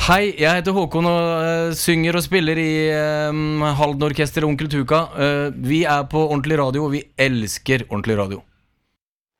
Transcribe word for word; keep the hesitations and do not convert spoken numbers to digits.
Hei, jeg heter Håkon og uh, synger og spiller i um, Halden Orkester Onkel Tuka. uh, Vi er på Ordentlig Radio, og vi elsker Ordentlig Radio.